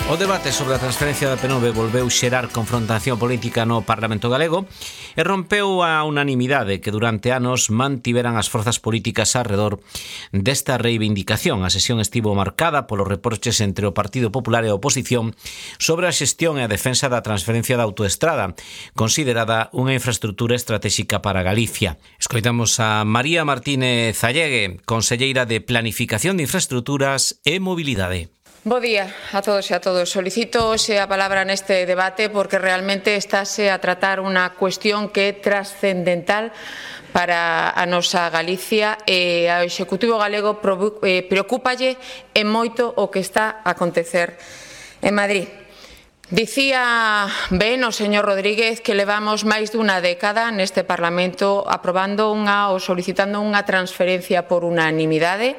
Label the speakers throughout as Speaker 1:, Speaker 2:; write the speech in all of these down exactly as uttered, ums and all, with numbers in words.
Speaker 1: O debate sobre a transferencia da P nove volveu xerar confrontación política no Parlamento galego e rompeu a unanimidade que durante anos mantiveran as forzas políticas arredor desta reivindicación. A sesión estivo marcada polos reproches entre o Partido Popular e a oposición sobre a xestión e a defensa da transferencia da autoestrada, considerada unha infraestructura estratégica para Galicia. Escoitamos a María Martínez Allegue, conselleira de Planificación de Infraestructuras e Mobilidade.
Speaker 2: Bo día a todos e a todos. Solicito hoxe a palabra neste debate porque realmente estáse a tratar unha cuestión que é trascendental para a nosa Galicia e ao Executivo galego preocúpalle e moito o que está a acontecer en Madrid. Dicía ben o señor Rodríguez que levamos máis dunha década neste Parlamento aprobando unha ou solicitando unha transferencia por unanimidade,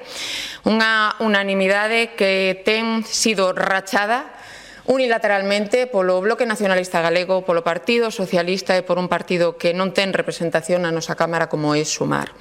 Speaker 2: unha unanimidade que ten sido rachada unilateralmente polo Bloque Nacionalista Galego, polo Partido Socialista e por un partido que non ten representación na nosa Cámara como é Sumar.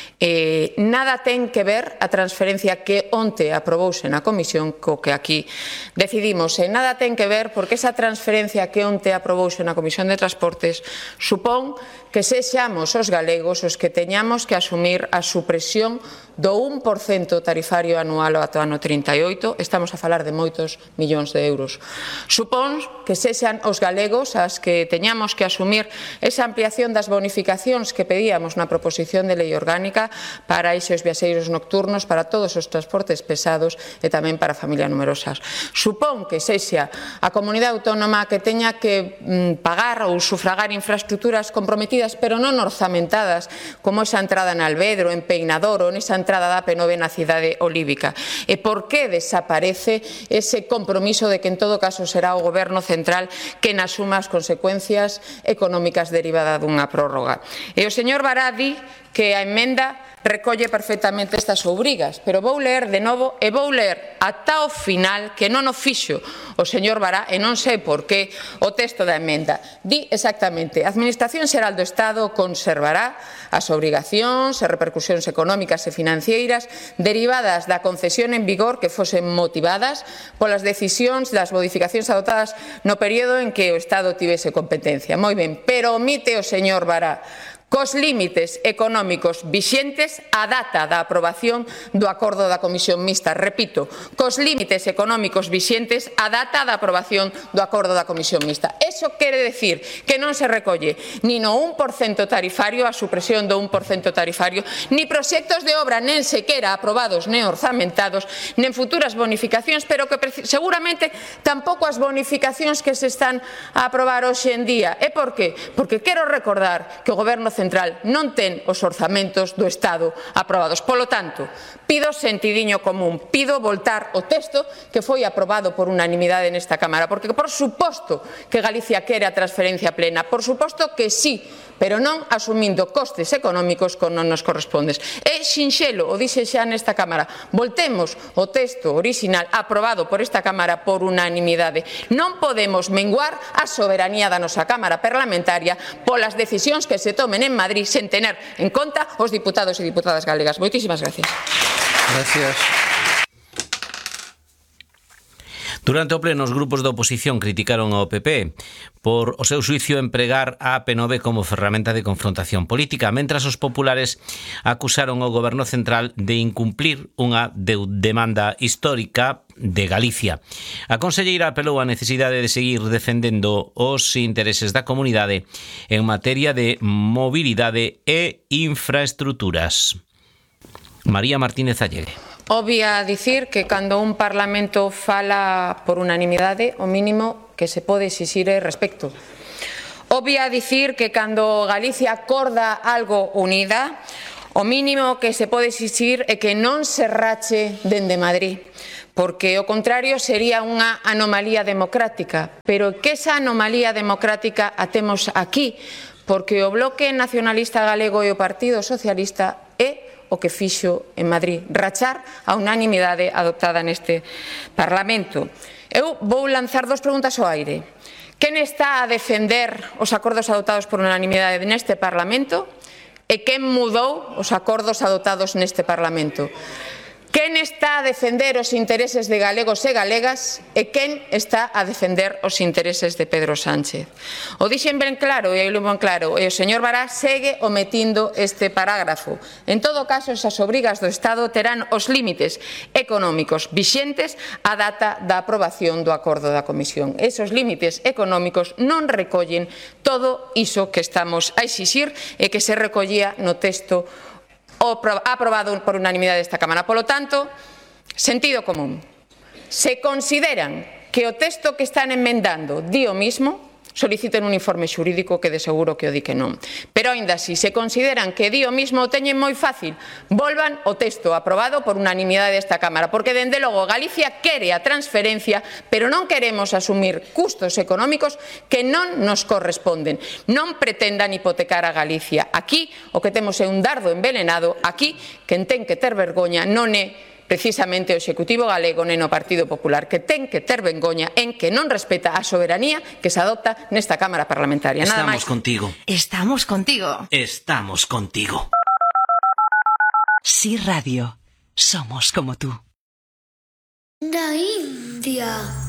Speaker 2: Eh, nada ten que ver a transferencia que onte aprobouse na Comisión co que aquí decidimos. E nada ten que ver porque esa transferencia que onte aprobouse na Comisión de Transportes supón que sexamos os galegos os que teñamos que asumir a supresión do un por cento tarifario anual ata o ano trinta e oito, estamos a falar de moitos millóns de euros. Supón que sexan os galegos as que teñamos que asumir esa ampliación das bonificacións que pedíamos na proposición de lei orgánica para eses viaxeiros nocturnos, para todos os transportes pesados e tamén para familias numerosas. Supón que sexa a comunidade autónoma que teña que mm, pagar ou sufragar infraestructuras comprometidas pero non orzamentadas, como esa entrada en Alvedro, en Peinador ou esa entrada da P nove na cidade olívica. E por que desaparece ese compromiso de que en todo caso será o Goberno central quen asuma as consecuencias económicas derivadas dunha prórroga? E o señor Bará di que a emenda recolle perfectamente estas obrigas, pero vou ler de novo e vou ler ata o final que non o fixo o señor Bará e non sei por que o texto da emenda. Di exactamente: a Administración Xeral do Estado conservará as obrigacións e repercusións económicas e financeiras derivadas da concesión en vigor que fosen motivadas polas decisións das modificacións adoptadas no período en que o Estado tivese competencia. Moi ben, pero omite o señor Bará cos límites económicos vixentes a data da aprobación do acordo da Comisión Mixta. Repito, cos límites económicos vixentes a data da aprobación do acordo da Comisión Mixta. Eso quere decir que non se recolle ni no un por cento tarifario, a supresión do un por cento tarifario, ni proxectos de obra nen sequera aprobados nen orzamentados, nen futuras bonificacións, pero que seguramente tampouco as bonificacións que se están a aprobar hoxe en día. E por qué? Porque quero recordar que o Goberno Central non ten os orzamentos do Estado aprobados. Polo tanto, pido sentidiño común, pido voltar o texto que foi aprobado por unanimidade nesta Cámara, porque por suposto que Galicia quere a transferencia plena, por suposto que sí, pero non asumindo costes económicos que non nos correspondes. É sinxelo, o dixe xa nesta Cámara, voltemos o texto orixinal aprobado por esta Cámara por unanimidade. Non podemos menguar a soberanía da nosa Cámara Parlamentaria polas decisións que se tomen en Madrid sen tener en conta os diputados e diputadas galegas. Moitísimas gracias.
Speaker 1: Gracias. Durante o pleno, os grupos da oposición criticaron ao P P por o seu xuicio empregar a P nove como ferramenta de confrontación política, mentras os populares acusaron ao Goberno central de incumplir unha demanda histórica de Galicia. A conselleira apelou á necesidade de seguir defendendo os intereses da comunidade en materia de mobilidade e infraestructuras. María Martínez Allegue.
Speaker 2: Obvia dicir que cando un Parlamento fala por unanimidade, o mínimo que se pode exixir é respecto. Obvia dicir que cando Galicia acorda algo unida, o mínimo que se pode exixir é que non se rache dende Madrid, porque o contrario sería unha anomalía democrática. Pero que esa anomalía democrática a temos aquí, porque o Bloque Nacionalista Galego e o Partido Socialista é o que fixo en Madrid, rachar a unanimidade adoptada neste Parlamento. Eu vou lanzar dos preguntas ao aire. Quen está a defender os acordos adoptados por unanimidade neste Parlamento e quen mudou os acordos adoptados neste Parlamento? quen está a defender os intereses de galegos e galegas e quen está a defender os intereses de Pedro Sánchez. O dixen ben claro, e eu ben claro, e o señor Bará segue omitindo este parágrafo. En todo caso, esas obrigas do Estado terán os límites económicos vixentes a data da aprobación do acordo da Comisión. Esos límites económicos non recollen todo iso que estamos a exixir e que se recollía no texto aprobado por unanimidade desta Cámara. Polo tanto, sentido común. Se consideran que o texto que están enmendando di o mismo, soliciten un informe xurídico que de seguro que o di que non. Pero, aínda así, se consideran que di o mismo, o teñen moi fácil. Volvan o texto aprobado por unanimidade desta Cámara, porque, dende logo, Galicia quere a transferencia, pero non queremos asumir custos económicos que non nos corresponden. Non pretendan hipotecar a Galicia. Aquí, o que temos é un dardo envenenado. Aquí, quen ten que ter vergoña non é precisamente o Executivo galego nen o Partido Popular, que ten que ter vergoña en que non respeta a soberanía que se adopta nesta Cámara Parlamentaria. Nada máis.
Speaker 3: Estamos contigo.
Speaker 4: Estamos contigo.
Speaker 3: Estamos contigo.
Speaker 4: Sí Radio. Somos como tú.
Speaker 5: Da India.